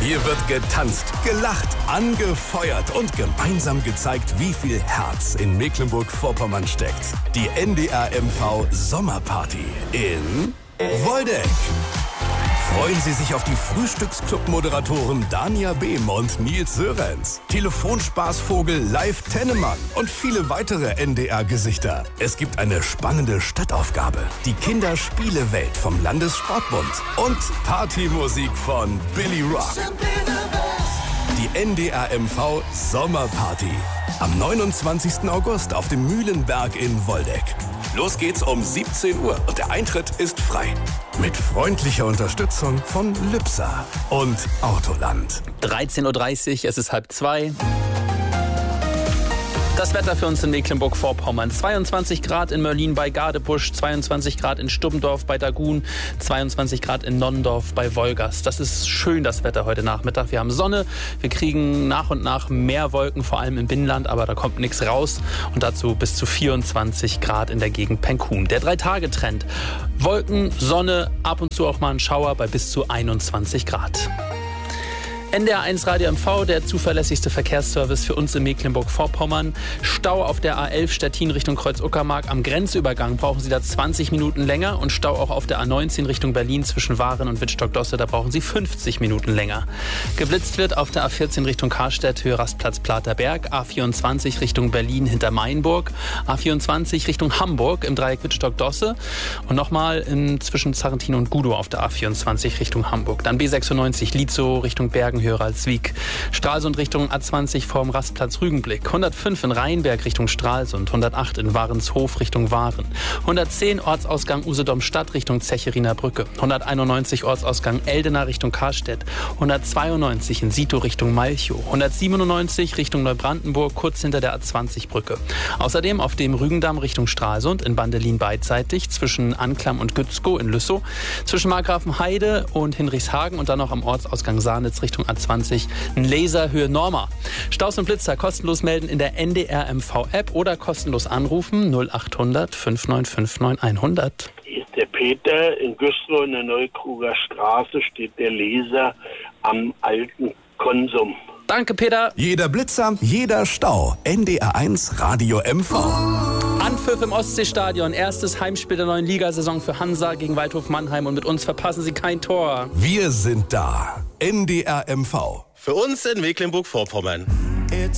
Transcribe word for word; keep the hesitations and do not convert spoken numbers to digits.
Hier wird getanzt, gelacht, angefeuert und gemeinsam gezeigt, wie viel Herz in Mecklenburg-Vorpommern steckt. Die N D R M V Sommerparty in Woldeck. Freuen Sie sich auf die Frühstücksclub-Moderatoren Dania Behm und Nils Sörenz, Telefonspaßvogel Live Tennemann und viele weitere N D R-Gesichter. Es gibt eine spannende Stadtaufgabe, die Kinderspielewelt vom Landessportbund und Partymusik von Billy Rock. Die N D R M V Sommerparty am neunundzwanzigsten August auf dem Mühlenberg in Woldeck. Los geht's um siebzehn Uhr und der Eintritt ist frei. Mit freundlicher Unterstützung von Lübser und Autoland. dreizehn Uhr dreißig, es ist halb zwei. Das Wetter für uns in Mecklenburg-Vorpommern. zweiundzwanzig Grad in Mörlin bei Gardebusch, zweiundzwanzig Grad in Stubbendorf bei Dagun, zweiundzwanzig Grad in Nonnendorf bei Wolgast. Das ist schön, das Wetter heute Nachmittag. Wir haben Sonne, wir kriegen nach und nach mehr Wolken, vor allem im Binnenland, aber da kommt nichts raus. Und dazu bis zu vierundzwanzig Grad in der Gegend Penkhuhn. Der Drei-Tage-Trend. Wolken, Sonne, ab und zu auch mal ein Schauer bei bis zu einundzwanzig Grad. N D R eins Radio M V, der zuverlässigste Verkehrsservice für uns in Mecklenburg-Vorpommern. Stau auf der A elf Stettin Richtung Kreuz-Uckermark. Am Grenzübergang brauchen Sie da zwanzig Minuten länger. Und Stau auch auf der A neunzehn Richtung Berlin zwischen Waren und Wittstock-Dosse. Da brauchen Sie fünfzig Minuten länger. Geblitzt wird auf der A vierzehn Richtung Karstedt, Höhe Rastplatz Platerberg. A vierundzwanzig Richtung Berlin hinter Mainburg. A vierundzwanzig Richtung Hamburg im Dreieck Wittstock-Dosse. Und nochmal zwischen Zarrentin und Gudow auf der A vierundzwanzig Richtung Hamburg. Dann B sechsundneunzig Lietzow Richtung Bergen, Höralswiek. Stralsund Richtung A zwanzig vorm Rastplatz Rügenblick. hundertfünf in Rheinberg Richtung Stralsund. hundertacht in Warenshof Richtung Waren. hundertzehn Ortsausgang Usedom-Stadt Richtung Zecheriner Brücke. hunderteinundneunzig Ortsausgang Eldena Richtung Karstedt. hundertzweiundneunzig in Sito Richtung Malchow. hundertsiebenundneunzig Richtung Neubrandenburg, kurz hinter der A zwanzig Brücke. Außerdem auf dem Rügendamm Richtung Stralsund, in Bandelin beidseitig, zwischen Anklam und Gützkow in Lüssow, zwischen Markgrafenheide und Hinrichshagen und dann noch am Ortsausgang Sahnitz Richtung A zwanzig, ein Laser Höhe Norma. Staus und Blitzer kostenlos melden in der N D R M V App oder kostenlos anrufen null acht hundert fünf neun fünf neun hundert. Hier ist der Peter in Güstrow in der Neukruger Straße, steht der Laser am alten Konsum. Danke, Peter. Jeder Blitzer, jeder Stau. N D R eins Radio M V. Anpfiff im Ostseestadion. Erstes Heimspiel der neuen Ligasaison für Hansa gegen Waldhof Mannheim. Und mit uns verpassen Sie kein Tor. Wir sind da. N D R M V. Für uns in Mecklenburg-Vorpommern.